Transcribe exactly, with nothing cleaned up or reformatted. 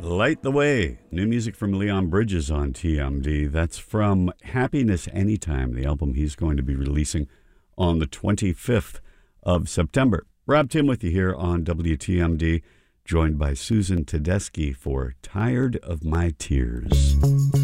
Light the Way. New music from Leon Bridges on T M D. That's from Happiness Anytime, the album he's going to be releasing on the twenty-fifth of September. Rob Tim with you here on W T M D, joined by Susan Tedeschi for Tired of My Tears.